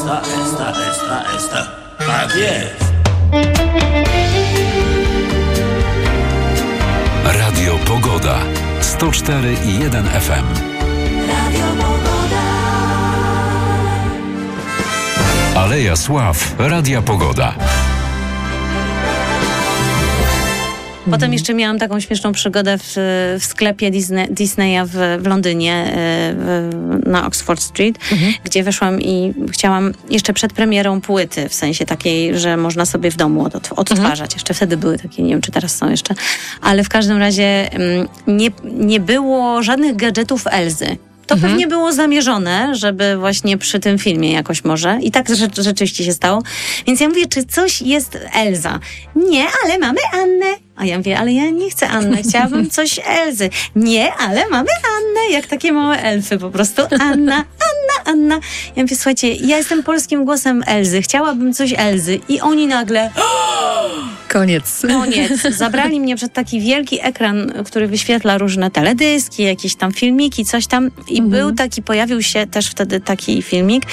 Esta. Tak jest. Radio Pogoda 104,1 FM. Radio Pogoda. Aleja Sław Radia Pogoda. Potem jeszcze miałam taką śmieszną przygodę w sklepie Disneya w Londynie, na Oxford Street, gdzie weszłam i chciałam jeszcze przed premierą płyty, w sensie takiej, że można sobie w domu odtwarzać. Jeszcze wtedy były takie, nie wiem, czy teraz są jeszcze, ale w każdym razie nie było żadnych gadżetów Elzy. To pewnie było zamierzone, żeby właśnie przy tym filmie jakoś może. I tak rzeczywiście się stało. Więc ja mówię, czy coś jest Elza? Nie, ale mamy Annę. A ja mówię, ale ja nie chcę Annę, chciałabym coś Elzy. Nie, ale mamy Annę, jak takie małe elfy po prostu. Anna. Ja mówię, słuchajcie, ja jestem polskim głosem Elzy, chciałabym coś Elzy. I oni nagle... Koniec. Zabrali mnie przed taki wielki ekran, który wyświetla różne teledyski, jakieś tam filmiki, coś tam. I pojawił się też wtedy taki filmik,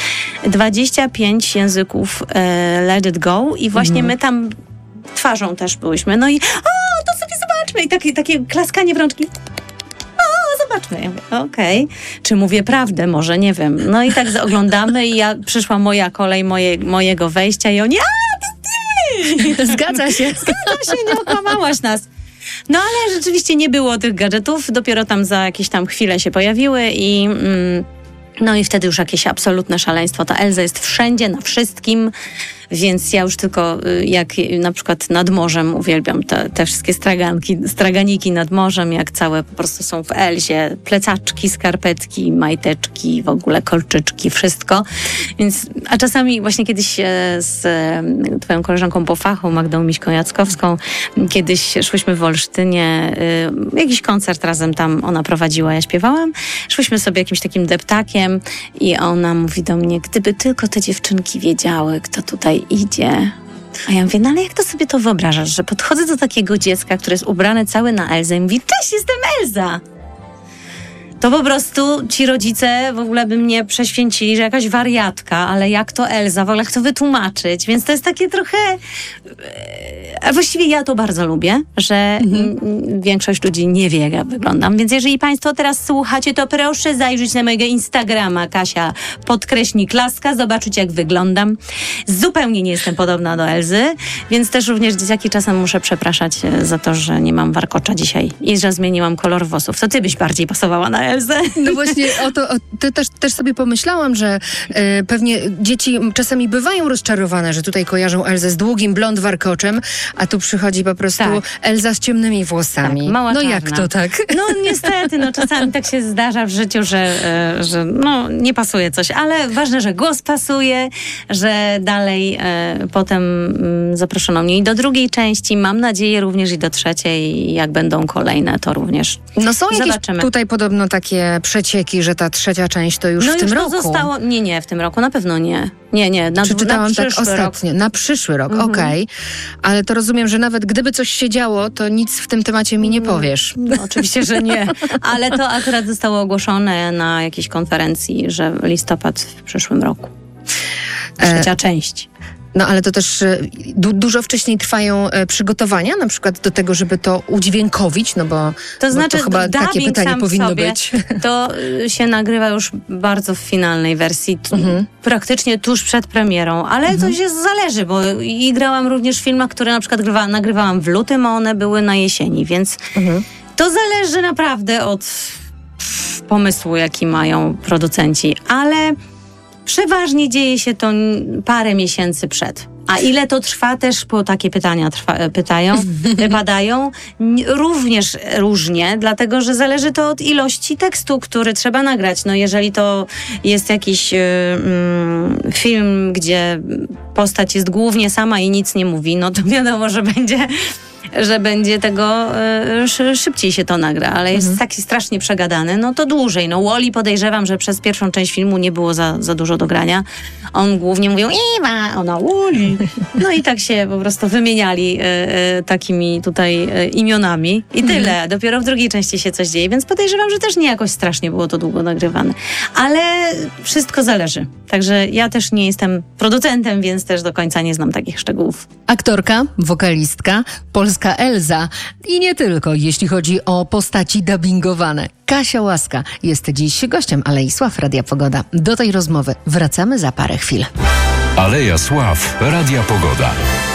25 języków Let It Go. I właśnie my tam twarzą też byłyśmy. No i to sobie zobaczmy. I takie klaskanie w rączki. Zobaczmy. Ja mówię, okej. Czy mówię prawdę? Może, nie wiem. No i tak oglądamy i przyszła moja kolej mojego wejścia i oni, to ty! Zgadza się, nie okłamałaś nas. No ale rzeczywiście nie było tych gadżetów, dopiero tam za jakieś tam chwilę się pojawiły i no i wtedy już jakieś absolutne szaleństwo. Ta Elza jest wszędzie, na wszystkim, więc ja już tylko jak na przykład nad morzem uwielbiam te wszystkie straganiki nad morzem, jak całe po prostu są w Elzie, plecaczki, skarpetki, majteczki, w ogóle kolczyczki, wszystko. Więc, a czasami właśnie kiedyś z twoją koleżanką po fachu, Magdą Miśką-Jackowską, kiedyś szłyśmy w Olsztynie, jakiś koncert razem tam ona prowadziła, ja śpiewałam. Szłyśmy sobie jakimś takim deptakiem i ona mówi do mnie, gdyby tylko te dziewczynki wiedziały, kto tutaj idzie. A ja mówię, no ale jak to sobie to wyobrażasz, że podchodzę do takiego dziecka, które jest ubrane całe na Elzę i mówi, cześć, jestem Elza. To po prostu ci rodzice w ogóle by mnie prześwięcili, że jakaś wariatka, ale jak to Elza, w ogóle jak to wytłumaczyć? Więc to jest takie trochę... A właściwie ja to bardzo lubię, że większość ludzi nie wie, jak wyglądam. Więc jeżeli państwo teraz słuchacie, to proszę zajrzeć na mojego Instagrama, Kasia _Laska, zobaczyć, jak wyglądam. Zupełnie nie jestem podobna do Elzy, więc też również dzieciaki czasem muszę przepraszać za to, że nie mam warkocza dzisiaj i że zmieniłam kolor włosów. To ty byś bardziej pasowała na Elzę. No właśnie, to też sobie pomyślałam, że pewnie dzieci czasami bywają rozczarowane, że tutaj kojarzą Elzę z długim blond warkoczem, a tu przychodzi po prostu Elza z ciemnymi włosami. Tak, mała czarna. Jak to tak? No niestety, czasami tak się zdarza w życiu, że nie pasuje coś, ale ważne, że głos pasuje, że dalej potem zaproszono mnie i do drugiej części, mam nadzieję również i do trzeciej, jak będą kolejne, to również no są zobaczymy. Jakieś tutaj podobno takie przecieki, że ta trzecia część to już w tym roku. Zostało, nie, w tym roku na pewno nie. Nie, na przyszły rok. Na przyszły rok, okej. Ale to rozumiem, że nawet gdyby coś się działo, to nic w tym temacie mi nie powiesz. No, oczywiście, że nie. Ale to akurat zostało ogłoszone na jakiejś konferencji, że listopad w przyszłym roku. Trzecia część. No ale to też dużo wcześniej trwają przygotowania, na przykład do tego, żeby to udźwiękowić, bo to chyba takie pytanie powinno być. To się nagrywa już bardzo w finalnej wersji, praktycznie tuż przed premierą, ale to się zależy, bo i grałam również w filmach, które na przykład nagrywałam w lutym, a one były na jesieni, więc to zależy naprawdę od pomysłu, jaki mają producenci, ale przeważnie dzieje się to parę miesięcy przed. A ile to trwa też, bo takie pytania padają, również różnie, dlatego że zależy to od ilości tekstu, który trzeba nagrać. No jeżeli to jest jakiś film, gdzie postać jest głównie sama i nic nie mówi, no to wiadomo, że będzie że będzie tego, szybciej się to nagra, ale jest taki strasznie przegadany, no to dłużej. No Wall-E podejrzewam, że przez pierwszą część filmu nie było za dużo do grania. On głównie mówił Ewa, ona Wall-E. No i tak się po prostu wymieniali takimi tutaj imionami i tyle. Dopiero w drugiej części się coś dzieje, więc podejrzewam, że też nie jakoś strasznie było to długo nagrywane. Ale wszystko zależy. Także ja też nie jestem producentem, więc też do końca nie znam takich szczegółów. Aktorka, wokalistka, polska Elza i nie tylko, jeśli chodzi o postaci dubbingowane. Kasia Łaska jest dziś gościem Alei Sław Radia Pogoda. Do tej rozmowy wracamy za parę chwil. Aleja Sław Radia Pogoda.